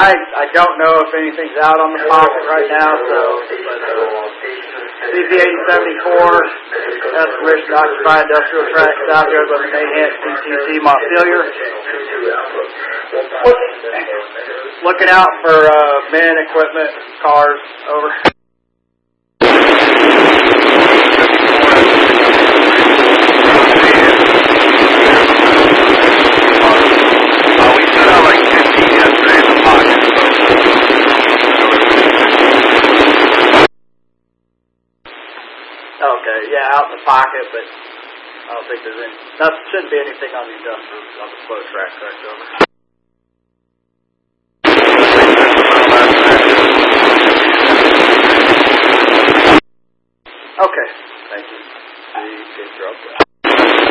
I don't know if anything's out on the pocket right now, so CP-8074, that's permission to occupy industrial track south here by the Nahant CTC Montpelier. Looking out for men, equipment, cars, over. We set out like 15 yesterday in the pocket, Okay, yeah, out in the pocket, but I don't think there's any. Shouldn't be anything on the industrial, on the flow track, correct, over. Okay, thank you. See you, drop that.